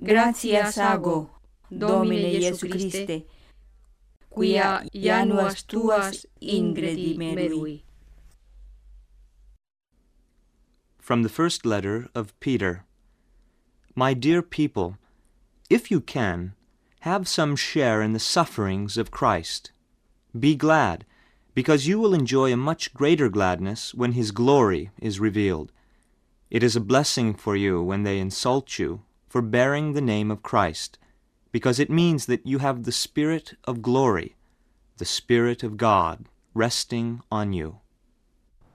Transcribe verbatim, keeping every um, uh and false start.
Gratias ago, Domine Iesu Christe, quia januas tuas ingredi merui. From the first letter of Peter. My dear people, if you can, have some share in the sufferings of Christ. Be glad, because you will enjoy a much greater gladness when His glory is revealed. It is a blessing for you when they insult you for bearing the name of Christ, because it means that you have the Spirit of glory, the Spirit of God, resting on you.